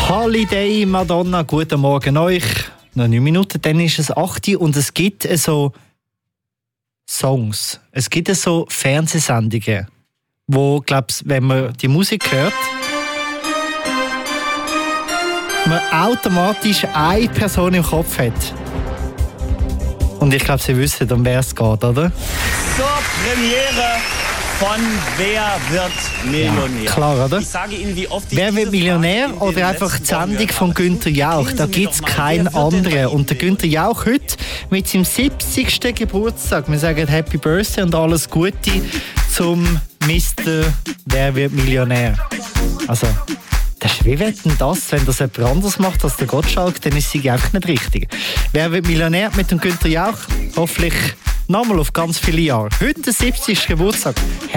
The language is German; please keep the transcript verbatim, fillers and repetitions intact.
Holiday Madonna, guten Morgen euch. Noch neun Minuten, dann ist es acht Uhr und es gibt so Songs, es gibt so Fernsehsendungen, wo, glaub's, wenn man die Musik hört, man automatisch eine Person im Kopf hat. Und ich glaube, Sie wissen, um wer es geht, oder? Zur Premiere von Wer wird Millionär? Ja, klar, oder? Ich sage Ihnen, wie oft ich Wer wird Millionär oder einfach die Sendung von Günther Jauch? Da gibt es keinen anderen. Und der Günther Jauch heute mit seinem siebzigsten Geburtstag. Wir sagen Happy Birthday und alles Gute zum Mister Wer wird Millionär? Also, das ist wie wenn das, wenn das jemand anders macht als der Gottschalk, dann ist sie einfach nicht richtig. Wer wird Millionär mit dem Günther Jauch? Hoffentlich nochmal auf ganz viele Jahre. Heute der siebzigste Geburtstag.